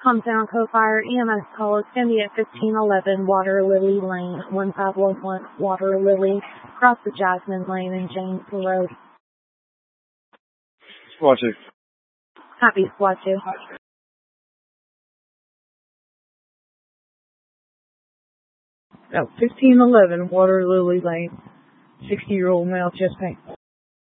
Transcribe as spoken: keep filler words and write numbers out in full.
Hometown Co-Fire E M S call is going to be at fifteen eleven Water Lily Lane, one five one one Water Lily, across the Jasmine Lane and James Road. Squad two. Happy, Squad two. Oh, fifteen eleven Water Lily Lane, sixty-year-old male chest pain.